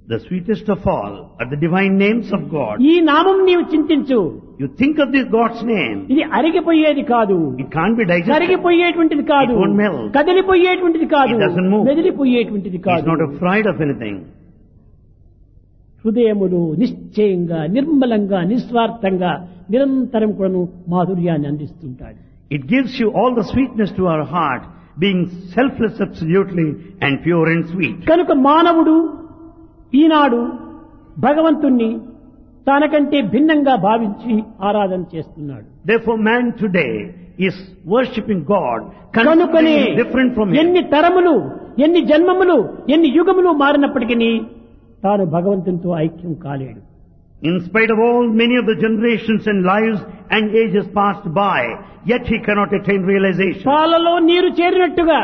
The sweetest of all are the divine names of God. ఈ నామం నీవు చింతించు. You think of this God's name. ఇది అరిగిపోయేది కాదు, It can't be digested. కరిగిపోయేటువంటిది కాదు, It won't melt. కదిలిపోయేటువంటిది కాదు, It doesn't move. మెదిలిపోయేటువంటిది He's కాదు. not afraid of anything. హృదయములు నిశ్చయంగా, నిర్మలంగా, నిస్వార్థంగా నిరంతరం కూడాను మాధుర్యాన్ని అందిస్తుంటాడు. It gives you all the sweetness to our heart, being selfless absolutely and pure and sweet. కనుక మానవుడు ఈనాడు భగవంతుణ్ణి తనకంటే భిన్నంగా భావించి ఆరాధన చేస్తున్నాడు. Therefore man today is worshipping God, కనుకనే considering different from him. ఎన్ని తరములు, ఎన్ని జన్మములు, ఎన్ని యుగములు మారినప్పటికీ తాను భగవంతునితో ఐక్యం కాలేడు. In spite of all many of the generations and lives and ages passed by, yet he cannot attain realization. పాలలో నీరు చేరినట్టుగా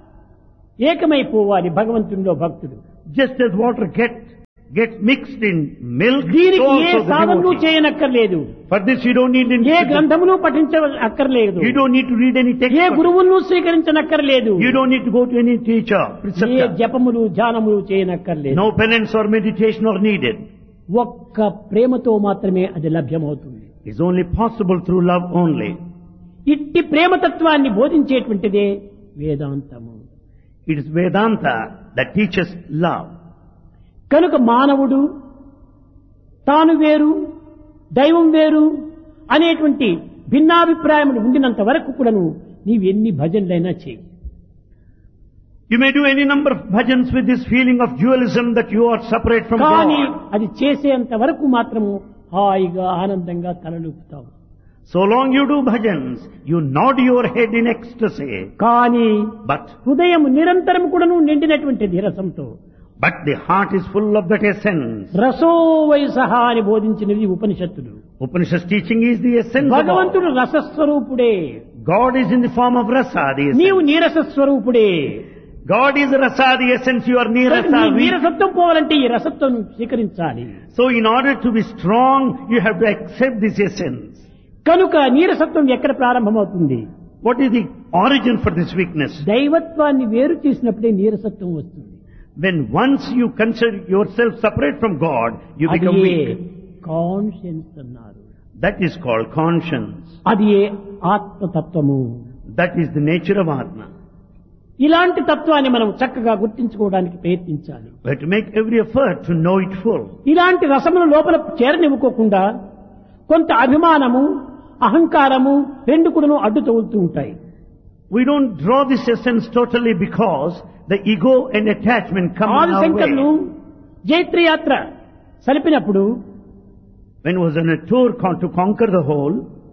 ఏకమైపోవాలి భగవంతునిలో భక్తుడు. Just as water gets mixed in milk, so దీనికి ఏ also the సాధనలు devotee. చేయనక్కర్లేదు, For this you don't need A any, గ్రంథమును పఠించక్కర్లేదు, you don't need to read any text. ఏ గురువును స్వీకరించనక్కర్లేదు, You don't need to go to any teacher, A preceptor. జపములు ధ్యానములు చేయనక్కర్లేదు. No penance or meditation are needed. ఒక్క ప్రేమతో మాత్రమే అది లభ్యమవుతుంది. It's only possible through love only. ఇట్టి ప్రేమతత్వాన్ని బోధించేటువంటిదే వేదాంతము. It is Vedanta that teaches love. కనుక మానవుడు తాను వేరు, దైవం వేరు అనేటువంటి భిన్నాభిప్రాయములు ఉండినంత వరకు కూడాను నీవు ఎన్ని భజనలైనా చేయి. You may do any number of bhajans with this feeling of dualism that you are separate from కానీ God. అది చేసేంత వరకు మాత్రము హాయిగా ఆనందంగా తలలుపుతావు. So long you do bhajans, you nod your head in ecstasy. కానీ But హృదయం నిరంతరం కూడాను నిండినటువంటిది రసంతో. the heart is full of that essence. రసో why సహా అని బోధించినది ఉపనిషత్తులు. Upanishad's teaching is the essence of all. భగవంతుడు రసస్వరూపుడే, God is in the form of rasa, the essence. నీవు నీరసస్వరూపుడే. God is rasa, the essence, you are నీ nirasa. నీరసత్వం పోవాలంటే ఈ రసత్వం స్వీకరించాలి. So in order to be strong, you have to accept this essence. కనుక నీరసత్వం ఎక్కడ ప్రారంభమవుతుంది? What is the origin for this weakness? దైవత్వాన్ని వేరు చేసినప్పుడే నీరసత్వం వస్తుంది. When once you consider yourself separate from God, you అది become weak. కాన్షియన్స్ అన్నారు. That is called conscience. అది ఆత్మతత్వము. That is the nature of Atma. ఇలాంటి తత్వాన్ని మనం చక్కగా గుర్తించుకోవడానికి ప్రయత్నించాలి. We have to make every effort to know it full. ఇలాంటి రసముల లోపల చేరనివ్వకోకుండా కొంత అభిమానము, అహంకారము రెండు కూడాను అడ్డు తగులుతూ ఉంటాయి. We don't draw this essence totally because the ego and attachment come in our ఆదిశంకరులు way. జైత్రయాత్ర సలిపినప్పుడు When he was on a tour to conquer the whole,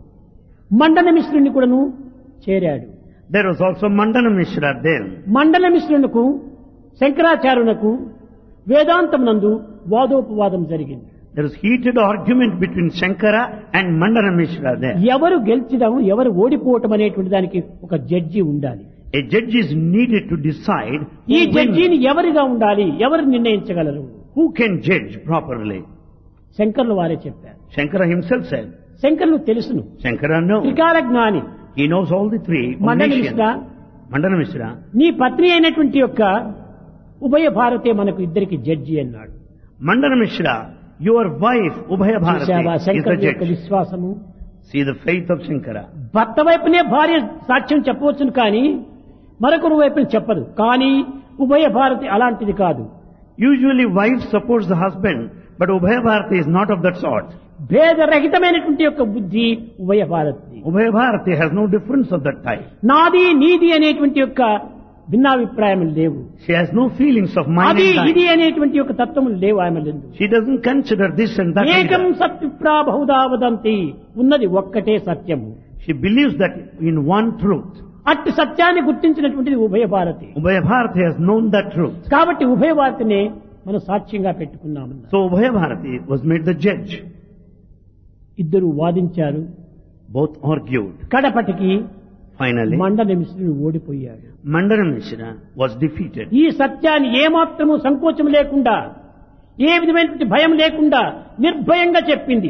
మండన మిశ్రుని కూడాను చేరాడు. there was also Mandana Mishra then. మండల మిశ్రునకు శంకరాచార్యునకు వేదాంతమునందు వాదోపవాదం జరిగింది. There was heated argument between Shankara and Mandana Mishra there. ఎవరు గెలిచడం, ఎవరు ఓడిపోవటం అనేటువంటి దానికి ఒక judge ఉండాలి. A judge is needed to decide ఈ who wins. జడ్జిని ఎవరిగా ఉండాలి, ఎవరు నిర్ణయించగలరు? Who can judge properly? శంకర్లు వారే చెప్పారు. Shankara himself said. శంకర్లు తెలుసును, Shankara knows. త్రికాల జ్ఞాని. He knows all the three Mandana omniscience. Mishra, Mandana Mishra, నీ పత్ని అయినటువంటి యొక్క ఉభయ భారతే మనకు ఇద్దరికి జడ్జి అన్నాడు. Mandana Mishra, your wife Ubhaya చూశావా Bharati is the శంకరుల యొక్క judge. విశ్వాసము? See the faith of Shankara. భర్త వైపునే భార్య సాక్ష్యం చెప్పవచ్చును కానీ మరొకరు వైపున చెప్పదు. కానీ ఉభయ భారతి అలాంటిది కాదు. Usually wife supports the husband, but Ubhaya Bharati is not of that sort. భేదరహితమైనటువంటి యొక్క బుద్ధి ఉభయ Bharati. Ubhaya Bharati has no difference of that type. నాది నీది అనేటువంటి యొక్క భిన్నాభిప్రాయములు లేవు. She has no feelings of mine అది and ఇది thine. అనేటువంటి యొక్క తత్వములు లేవు ఆమె లేదు. She doesn't consider this and that. ఏకం either. సత్విప్రా బహుదా వదంతి, ఉన్నది ఒక్కటే సత్యము. She believes that in one truth. అట్టి సత్యాన్ని గుర్తించినటువంటిది ఉభయ Bharati. Ubhaya Bharati has known that truth. కాబట్టి ఉభయ భారతిని మనం సాక్ష్యంగా పెట్టుకున్నామన్నా. So Ubhaya Bharati was made the judge. ఇద్దరు వాదించారు. Both argued. కడపటికి Finally, మండల మిశ్రుడు ఓడిపోయాడు. Mandana Mishra was defeated. ఈ సత్యాన్ని ఏమాత్రము సంకోచం లేకుండా, ఏ విధమైనటువంటి భయం లేకుండా నిర్భయంగా చెప్పింది.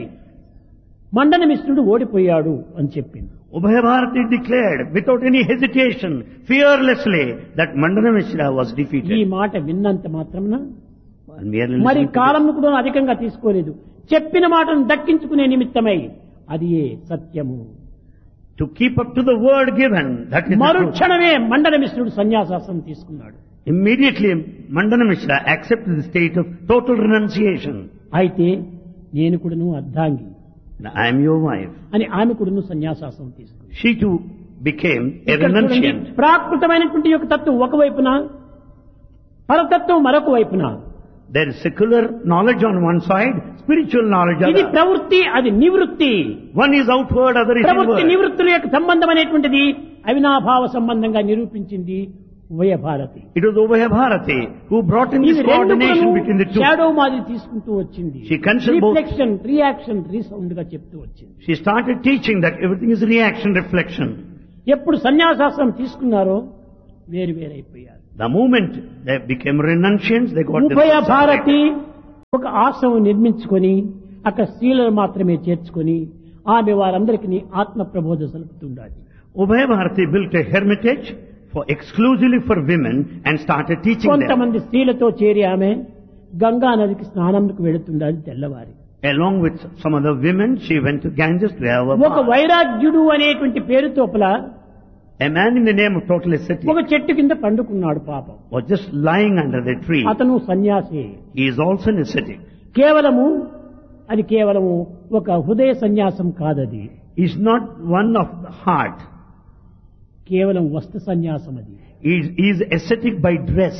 మండన మిశ్రుడు ఓడిపోయాడు అని చెప్పింది. Ubhaya Bharati declared without any hesitation, fearlessly, that Mandana Mishra was ఈ defeated. మాట విన్నంత మాత్రమున And merely మరి listening to కాలంను కూడా అధికంగా తీసుకోలేదు. చెప్పిన మాటను దక్కించుకునే నిమిత్తమై అది ఏ సత్యము. to keep up to the word given. That is the truth. మరుక్షణమే మండల మిశ్రుడు సన్యాసాశ్రమం తీసుకున్నాడు. Immediately, Mandana Mishra accepted the state of total renunciation. అయితే నేను కూడాను అర్ధాంగి I am your wife. అని ఆమె కూడాను సన్యాసాశ్రమం తీసుకుంది. She too became a ఇక్కడ చూడండి, renunciant. ప్రాకృతమైనటువంటి యొక్క తత్వం ఒకవైపున, పరతత్వం మరొక వైపున. There is secular knowledge on one side, spiritual knowledge on ఇది the other. ప్రవృత్తి, అది నివృత్తి. One is outward, other is ప్రవృత్తి inward. నివృత్తుల యొక్క సంబంధం అనేటువంటిది అవినాభావ సంబంధంగా నిరూపించింది ఉభయ Bharati. It was Ubhaya Bharati who brought in this ఇవి రెండు coordination between the two. Shadow మాదిరి తీసుకుంటూ వచ్చింది. She considered both. Reflection, reaction, resound గా చెప్తూ వచ్చింది. She started teaching that everything is reaction, reflection. ఎప్పుడు సన్యాసాశ్రమం తీసుకున్నారో వేరు వేరైపోయారు. The moment they became renunciants, they got ఉభయ themselves భారతి separated. ఒక ఆశ్రమం నిర్మించుకొని అక్కడ స్త్రీలను మాత్రమే చేర్చుకొని ఆమె వారందరికీ ఆత్మ ప్రబోధ సలుపుతుండాలి. Ubhaya Bharati built a hermitage exclusively for women and started teaching them. కొంతమంది స్త్రీలతో చేరి ఆమె గంగా నదికి స్నానంకు వెళుతుండాలి తెల్లవారి. Along with some other women, she went to Ganges to have a ఒక bath. వైరాగ్యుడు అనేటువంటి పేరు తోపల A man in the name of total ascetic ఒక చెట్టు కింద పండుకున్నాడు పాపం. was just lying under the tree. అతను సన్యాసి. He is also an ascetic. అది కేవలము ఒక హృదయ సన్యాసం కాదది. He is not one of the heart. కేవలం వస్త్ర సన్యాసం అది. He is ascetic by dress.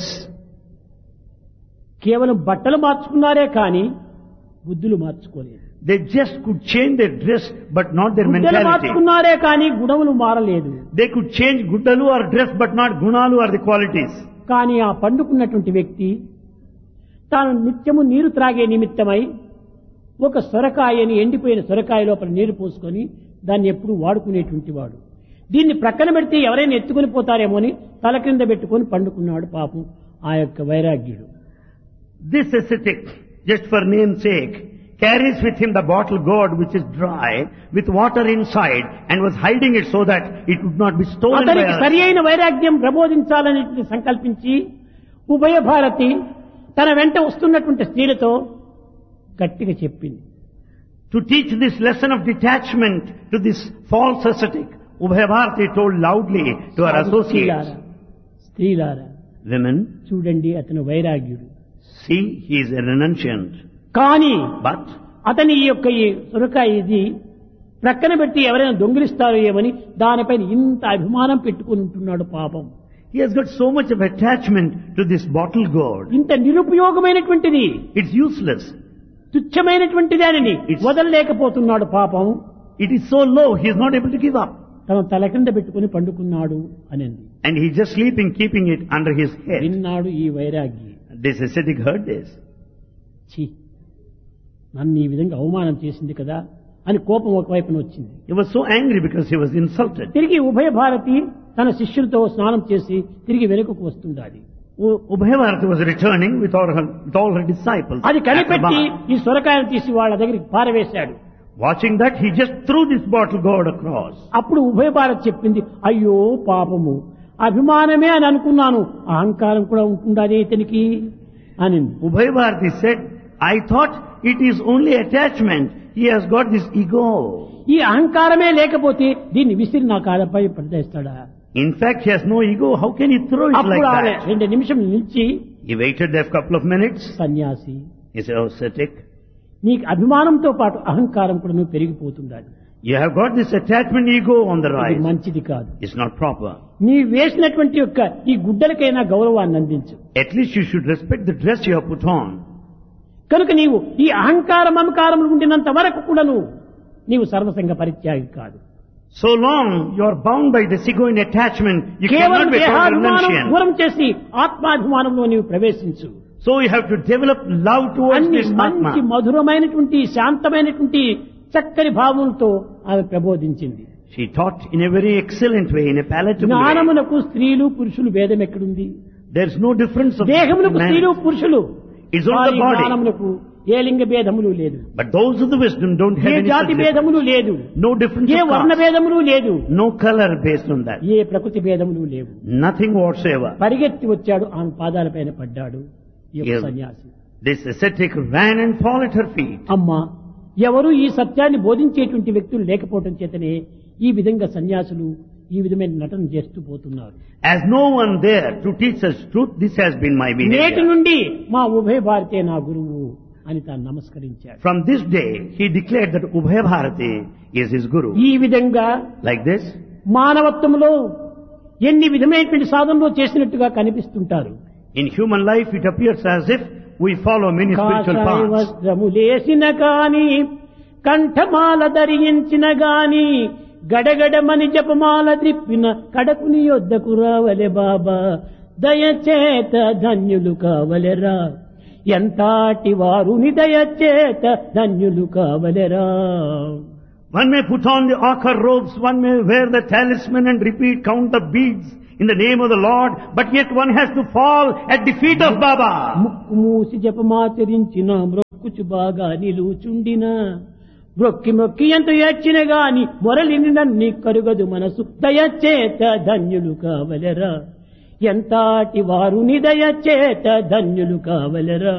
కేవలం బట్టలు మార్చుకున్నారే కానీ బుద్ధులు మార్చుకోలేదు. They just could change their dress but not their బుద్ధులు mentality. మార్చుకున్నారే కానీ గుణములు మారలేదు. They could change guddalu or dress but not gunalu or the qualities. కానీ ఆ పండుకున్నటువంటి వ్యక్తి తాను నిత్యము నీరు త్రాగే నిమిత్తమై ఒక సొరకాయని, ఎండిపోయిన సొరకాయ లోపల నీరు పోసుకొని దాన్ని ఎప్పుడు వాడుకునేటువంటి వాడు. దీన్ని ప్రక్కన పెడితే ఎవరైనా ఎత్తుకొని పోతారేమో అని తల క్రింద పెట్టుకొని పండుకున్నాడు పాపం ఆ యొక్క వైరాగ్యుడు. This ascetic, just for name's sake, carries with him the bottle gourd which is dry with water inside and was hiding it so that it would not be stolen by అతనికి others. సరి అయిన వైరాగ్యం ప్రబోధించాలని సంకల్పించి ఉభయ భారతి తన వెంట వస్తున్నటువంటి స్త్రీలతో గట్టిగా చెప్పింది. To teach this lesson of detachment to this false ascetic, Ubhaya Bharati told loudly to her associates, స్త్రీలారా women, చూడండి, అతను వైరాగ్యుడు. see, he is a renunciant. కానీ But అతని ఈ యొక్క ఈ సొరకాయ ఇది ప్రక్కన పెట్టి ఎవరైనా దొంగిలిస్తారో ఏమని దానిపైన ఇంత అభిమానం పెట్టుకుని ఉంటున్నాడు పాపం. he has got so much of attachment to this bottle gourd. ఇంత నిరుపయోగమైనటువంటిది, It's useless. తుచ్చమైనటువంటి దానిని వదలలేకపోతున్నాడు పాపం. It is so low, he is not able to give up. తన తల కింద పెట్టుకుని పండుకున్నాడు అనింది. And he is just sleeping, keeping it under his head. విన్నాడు ఈ వైరాగి. This ascetic heard this. ఛీ, నన్ను ఈ విధంగా అవమానం చేసింది కదా అని కోపం ఒకవైపున వచ్చింది. He was so angry because he was insulted. తిరిగి ఉభయ భారతి తన శిష్యులతో స్నానం చేసి తిరిగి వెనుకకు వస్తుండాలి. Ubhaya Bharati was returning with all her disciples. అది at the కనిపెట్టి bath. ఈ సొరకాయను తీసి వాళ్ళ దగ్గరికి పారవేశాడు. Watching that, he just threw this bottle gourd across. అప్పుడు ఉభయ భారతి చెప్పింది, అయ్యో పాపము, అభిమానమే అని అనుకున్నాను, అహంకారం కూడా ఉంటుండాలి ఇతనికి అనింది. Ubhaya Bharati said, I thought it is only attachment. He has got this ego. ఈ అహంకారమే లేకపోతే దీన్ని విసిరి నా కాలపై పడేస్తాడా? In fact, he has no ego. How can he throw it like అప్పుడు ఆమె that? 2 నిమిషం నిలిచి, He waited there a couple of minutes. సన్యాసి, He said, oh, ascetic, నీకు అభిమానంతో పాటు అహంకారం కూడా నువ్వు పెరిగిపోతుండాలి. you have got this attachment ego on the ఇది rise. మంచిది కాదు. It's not proper. నీ వేసినటువంటి యొక్క ఈ గుడ్డలకైనా గౌరవాన్ని అందించు. At least you should respect the dress you have put on. కనుక నీవు ఈ అహంకారం మమకారములు ఉండినంత వరకు కూడా నీవు సర్వసంగ పరిత్యాగి కాదు. So long you are bound by this ego and attachment, you కేవలం cannot become a దేహాభిమానం renunciant. దూరం చేసి ఆత్మాభిమానంలో నీవు ప్రవేశించు. So you have to develop love towards అన్ని this మంచి Atma. మధురమైనటువంటి శాంతమైనటువంటి చక్కని భావములతో ఆమె ప్రబోధించింది. She taught in a very excellent way, in a palatable way. జ్ఞానమునకు స్త్రీలు పురుషులు భేదం ఎక్కడుంది? There is no difference of దేహమునకు man. స్త్రీలు పురుషులు, It's on the వారి body. జ్ఞానమునకు ఏ లింగ భేదములు లేదు, But those of the wisdom don't have A any జాతి such భేదములు లేదు, no difference ఏ of వర్ణ caste, భేదములు లేదు, no color based on that, ఏ ప్రకృతి భేదములు లేవు. nothing whatsoever. పరిగెత్తి వచ్చాడు, ఆమె పాదాలపైన పడ్డాడు ఈ యొక్క Yes. సన్యాసి. This ascetic ran and fell at her feet. అమ్మా, ఎవరు ఈ సత్యాన్ని బోధించేటువంటి వ్యక్తులు లేకపోవడం చేతనే ఈ విధంగా సన్యాసులు ఈ విధమైన నటన చేస్తూ పోతున్నారు. As no one there to teach us truth, this has been my నేటి behavior. నుండి మా ఉభయ భారతే నా గురువు అని తాను నమస్కరించాడు. From this day, he declared that Ubhaya Bharati is his guru. ఈ విధంగా Like this, మానవత్వంలో ఎన్ని విధమైనటువంటి సాధనలో చేసినట్టుగా కనిపిస్తుంటారు. in human life, it appears as if we follow many spiritual కాషాయ paths. వస్త్రములేసిన గాని కంఠమాల ధరించిన గాని గడగడమని జపమాల త్రిప్పిన కడకుని యొద్దకు రావలే బాబా, దయచేత ధన్యులు కావలెరా, ఎంతాటి వారుని దయచేత ధన్యులు కావలెరా. One may put on the ochre robes, one may wear the talisman and repeat, count the beads in the name of the Lord, but yet one has to fall at the feet of Baba. ముక్కు మూసి జపమాచరించిన మ్రొక్కుచు బాగా నిలుచుండిన మొక్కి మొక్కి ఎంత ఏడ్చిన గాని మొరలిని నన్ని కరుగదు మనసు, దయచేత ధన్యులు కావలెరా, ఎంతాటి వారుని దయచేత ధన్యులు కావలెరా.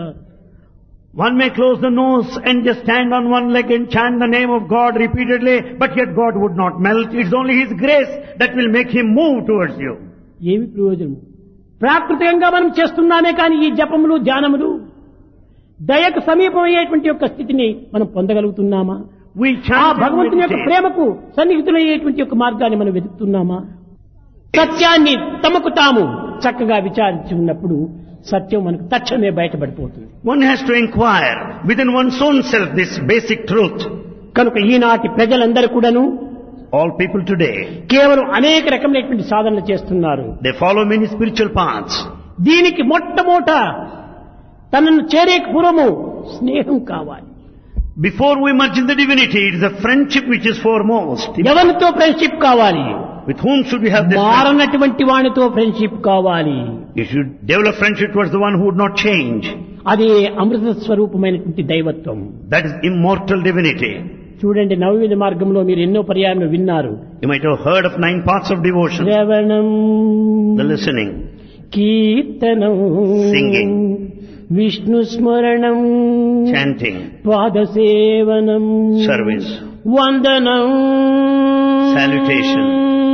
One may close the nose and just stand on one leg and chant the name of God repeatedly, but yet God would not melt. It's only His grace that will make Him move towards you. ఏమి ప్రయోజనం? ప్రాకృతికంగా మనం చేస్తున్నామే కానీ ఈ జపములు ధ్యానములు దయకు సమీపమయ్యేటువంటి యొక్క స్థితిని మనం పొందగలుగుతున్నామా? We ఆ chant భగవంతుని యొక్క and meditate. ప్రేమకు సన్నిహితులయ్యేటువంటి యొక్క మార్గాన్ని మనం వెతుకుతున్నామా? సత్యాన్ని తమకు తాము చక్కగా విచారించి ఉన్నప్పుడు సత్యం మనకు తక్షణమే బయటపడిపోతుంది. One has to inquire within one's own self this basic truth. కనుక ఈనాటి ప్రజలందరూ కూడాను All people today, కేవలం అనేక రకమైనటువంటి సాధనలు చేస్తున్నారు. they follow many spiritual paths. దీనికి మొట్టమొదట తనను చేరే పూర్వము స్నేహం కావాలి. Before we merge in the divinity, it is a friendship which is foremost. ఎవరితో ఫ్రెండ్షిప్ కావాలి? With whom should we have this friendship? మారనటువంటి వానితో ఫ్రెండ్షిప్ కావాలి. You should develop friendship towards the one who would not change. అది అమృత స్వరూపమైనటువంటి దైవత్వం. That is immortal divinity. చూడండి, నవవిధ మార్గంలో మీరు ఎన్నో పర్యాయాలు విన్నారు. You might have heard of 9 paths of devotion. శ్రవణం, The listening, కీర్తనం, Singing. విష్ణు స్మరణం, chanting, పాదసేవనం, service, వందనం, salutation,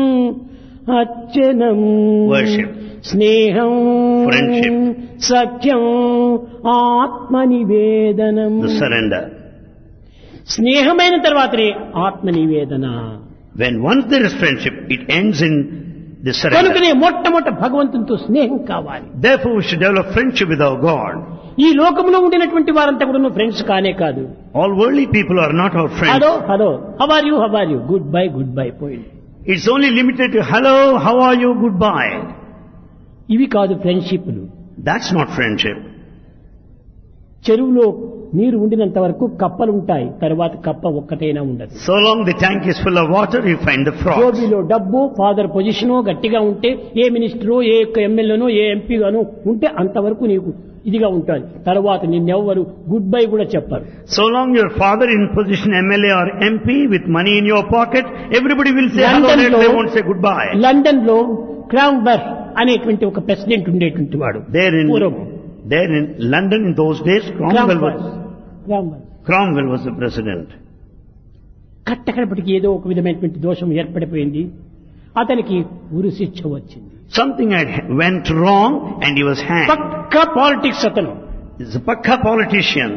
అర్చనం, worship, స్నేహం, Friendship. సఖ్యం, ఆత్మనివేదనం. the surrender. స్నేహమైన తర్వాతనే ఆత్మనివేదన. When once there is friendship, it ends in the surrender. కనుకనే మొట్టమొదట భగవంతునితో స్నేహం కావాలి. Therefore, we should develop friendship with our God. ఈ లోకంలో ఉండినటువంటి వారంతా కూడా ఫ్రెండ్స్ కానే కాదు. All worldly people are not our friends. Hello hello, how are you, good bye పోయింది. It's only limited to hello, how are you, goodbye. ఇవి కాదు ఫ్రెండ్షిప్లు. That's not friendship. చెరువులో నీరు ఉండినంత వరకు కప్పలు ఉంటాయి, తర్వాత కప్ప ఒక్కటైనా ఉండదు. So long the tank is full of water, you find the frogs. జోబీలో డబ్బు, ఫాదర్ పొజిషను గట్టిగా ఉంటే, ఏ మినిస్టరో, ఏ ఎమ్మెల్యేనో, ఏ ఎంపీగానో ఉంటే అంతవరకు నీకు ఇదిగా ఉంటుంది. తర్వాత నిన్నెవ్వరు గుడ్ బై కూడా చెప్పరు. So long your father in position MLA or MP with money in your pocket, everybody will say hello, they won't say goodbye. London లో క్రాంబర్ అనేటువంటి ఒక ప్రెసిడెంట్ ఉండేటువంటి వాడు. There in London in those days, Cromwell was the president. కట్టకడపటికి ఏదో ఒక విధమైనటువంటి దోషం ఏర్పడిపోయింది. అతనికి ఉరి శిక్ష వచ్చింది. Something had went wrong and he was hanged. Pakka politics అతను. He's a pakka politician.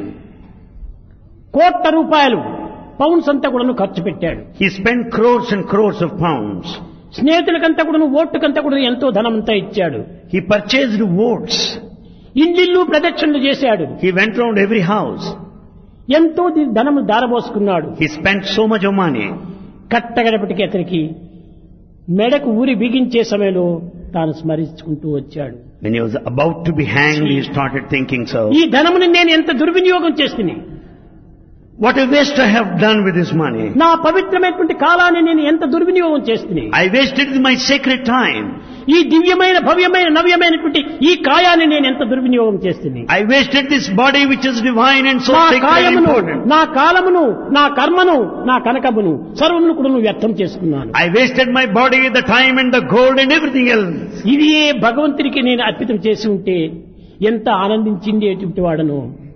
కోట్ల రూపాయలు పౌండ్స్ అంతా కూడా ఖర్చు పెట్టాడు. He spent crores and crores of pounds. స్నేహితులకంతా కూడా ఓటుకంతా కూడా ఎంతో ధనమంతా ఇచ్చాడు. He purchased votes. ఇల్లు ప్రదక్షిణలు చేశాడు. He went round every house. ఎంతో ధనము దారబోసుకున్నాడు. He spent so much of money. కట్టగడపటికి అతనికి మెడకు ఊరి బిగించే సమయంలో తాను స్మరించుకుంటూ వచ్చాడు. When he was about to be hanged, he started thinking so. ఈ ధనముని నేను ఎంత దుర్వినియోగం చేస్తున్నా, What a waste I have done with this money. నా పవిత్రమైనటువంటి కాలాన్ని నేను ఎంత దుర్వినియోగం చేస్తున్నా. I wasted my sacred time. ఈ దివ్యమైన భవ్యమైన నవ్యమైనటువంటి ఈ కాయాన్ని నేను ఎంత దుర్వినియోగం చేస్తున్నా. I wasted this body which is divine and so sacred and important. నా కాలమును, నా కర్మను, నా కనకమును సర్వమును కూడా వ్యర్థం చేసుకున్నాను. I wasted my body, the time and the gold and everything else. ఇది భగవంతునికి నేను అర్పితం చేసి ఉంటే ఎంత ఆనందించింది ఎటువంటి వాడను.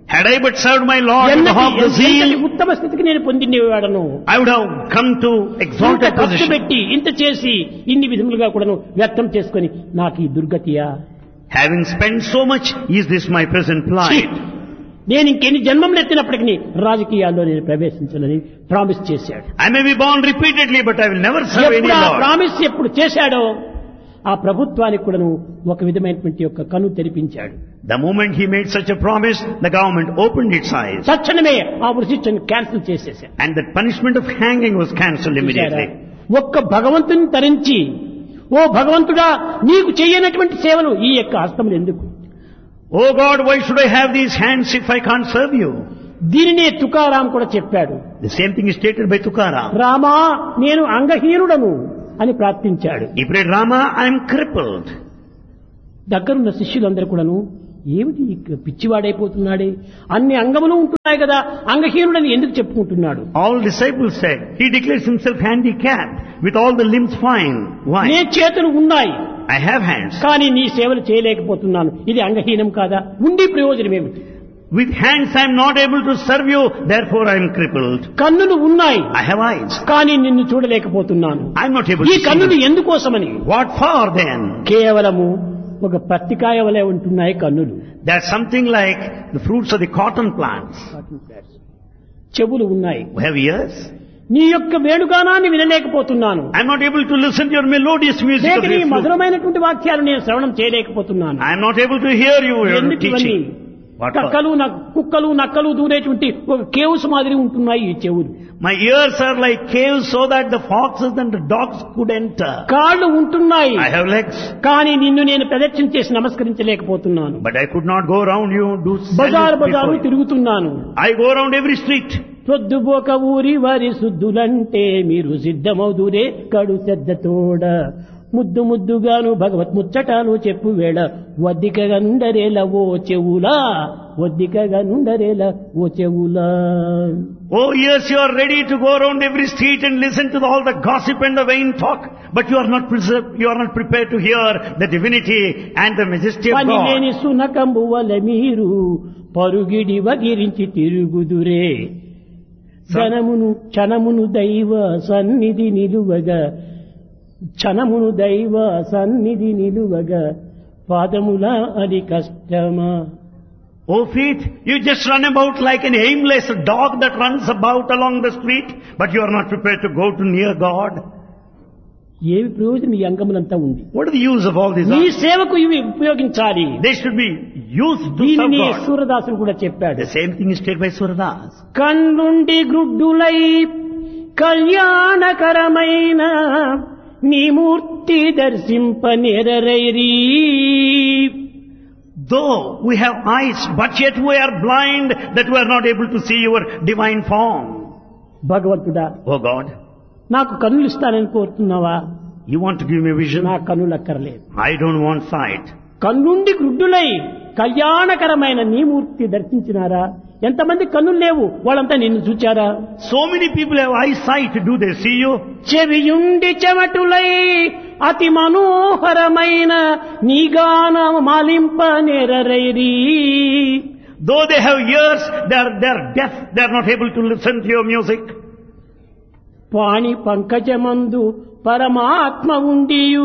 Had I but served my Lord with half the zeal, ఉత్తమ స్థితికి నేను పొందినవాడను. I would have come to exalted ఖర్చు position. పెట్టి ఇంత చేసి ఇన్ని విధములుగా కూడాను వ్యర్థం చేసుకొని నాకు ఈ దుర్గతియా, Having spent so much, is this my present plight? నేను ఇంకెన్ని జన్మములు ఎత్తినప్పటికీ రాజకీయాల్లో నేను ప్రవేశించాలని ప్రామిస్ చేశాడు. I may be born repeatedly, but I will never serve any ఎప్పుడు ఆ Lord. ప్రామిస్ ఎప్పుడు చేశాడో ఆ ప్రభుత్వానికి కూడాను ఒక విధమైనటువంటి యొక్క కన్ను తెరిపించాడు. The moment he made such a promise, the government opened its eyes. తక్షణమే ఆ వృత్తిని క్యాన్సిల్ చేసేశాడు. And the punishment of hanging was cancelled immediately. ఒక్క భగవంతుని తరించి, ఓ భగవంతుడా నీకు చేయనటువంటి సేవలు ఈ యొక్క హస్తములు ఎందుకు? Oh God, why should I have these hands if I can't serve you? దీనినే తుకారాం కూడా చెప్పాడు. The same thing is stated by Tukaram. Rama నేను అంగహీనుడను అని ప్రార్థించాడు. He prayed, Rama, I am crippled. దగ్గరున్న శిష్యులందరూ కూడాను ఏమిటి పిచ్చివాడైపోతున్నాడే, అన్ని అంగములు ఉంటున్నాయి కదా, అంగహీనుడని ఎందుకు చెప్పుకుంటున్నాడు? All disciples said, he declares himself handicapped with all the limbs fine. Why? నే చేతులు ఉన్నాయి I have hands. కానీ నీ సేవలు చేయలేకపోతున్నాను, ఇది అంగహీనం కాదా? ఉండి ప్రయోజనం ఏమిటి? With hands I am not able to serve you, therefore I am crippled. కన్నులు ఉన్నాయి I have eyes. కానీ నిన్ను చూడలేకపోతున్నాను. I am not able ఈ to see కన్నులు you. ఎందుకోసమని? What for then? కేవలము ఒక పత్తికాయ వలె ఉంటున్నాయి కన్నులు. They are something like the fruits of the cotton plants. చెవులు ఉన్నాయి, We have ears. నీ యొక్క వేణుగానాన్ని వినలేకపోతున్నాను. I am not able to listen to your melodious music లేక of నీ your flute. మధురమైనటువంటి వాక్యాలు నేను శ్రవణం చేయలేకపోతున్నాను. I am not able to hear you your ఎందుకు ఇవన్నీ? teaching. What for? కుక్కలు నక్కలు దూరేటువంటి ఒక కేవ్స్ మాదిరి ఉంటున్నాయి ఈ చెవులు. My ears are like caves so that the foxes and the dogs could enter. కాళ్ళు ఉంటున్నాయి I have legs, కానీ నిన్ను నేను ప్రదక్షిణ చేసి నమస్కరించలేకపోతున్నాను. but I could not go around you, do బజారు salute బజారు before you. తిరుగుతున్నాను. I go around every street. పొద్దుబోక ఊరి వారి శుద్ధులంటే మీరు సిద్ధమవుదురే కడు శ్రద్ధతోడ, ముద్దు ముద్దుగాను భగవత్ ముచ్చటాలు చెప్పు వేళ వద్దికగా నుండరేల ఓ చెవులా, వద్దికగా నుండరేల ఓ చెవులా. Oh yes, you are ready to go around every street and listen to all the gossip and the vain talk, but you are not prepared to hear the divinity and the majesty of పని God. లేని సునకంబు వల మీరు పరుగిడి వగిరించి తిరుగుదురే, క్షణమును క్షణమును దైవ సన్నిధి నిలువగా, క్షణమును దైవ సన్నిధి నిలువగా పాదముల అది కష్టమా. Oh feet, you just run about like an aimless dog that runs about along the street, but you are not prepared to go to near God. ఏమి ప్రయోజనం ఈ అంగములంతా ఉంది? What is the use of all these? నీ సేవకు ఇవి ఉపయోగించాలి. They should be used to serve దీనిని God. సూరదాసుడు కూడా చెప్పాడు. The same thing is stated by Suradas. కన్నుండి గ్రుడ్డులై కళ్యాణకరమైన నీ మూర్తి దర్శింప నెరరైరీ. Though we have eyes, but yet we are blind that we are not able to see your divine form. భగవంతుడా Oh God, నాకు కన్నులు ఇస్తానని కోరుతున్నావా? you want to give me vision? నా కన్నులు అక్కర్లేదు. I don't want sight. కన్నుండి గ్రుడ్డులై కళ్యాణకరమైన నీ మూర్తి దర్శించినారా? ఎంతమంది కన్నులు లేవు, వాళ్ళంతా నిన్ను చూచారా? So many people have eyesight. Do they see you? చెవియుండి చెమటులై అతి మనోహరమైన నీ గానం మాలింప నెరరైరీ. Though they have ears, they are deaf. They are not able to listen to your music. పాణి పంకజమందు పరమాత్మ ఉండియు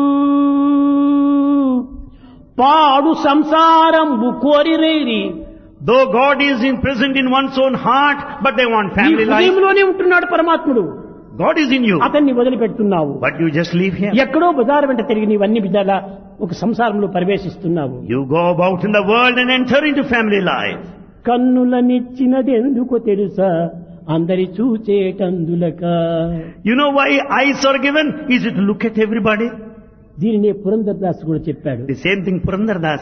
పాడు సంసారంబు కోరిరైరి. Though God is present in one's own heart, but they want నీ family life. హృదయంలోనే ఉంటున్నాడు పరమాత్ముడు, God is in you, అతన్ని వదిలిపెడుతున్నావు. but you just leave him. ఎక్కడో బజారు వెంట తిరిగి నీవన్నీ విధాల ఒక సంసారంలో ప్రవేశిస్తున్నావు. You go about in the world and enter into family life. కన్నులనిచ్చినది ఎందుకో తెలుసా, అందరి చూచేటందులక. You know why eyes are given? Is it to look at everybody? దీనినే పురంధరదాసు కూడా చెప్పాడు. The same thing Purandardas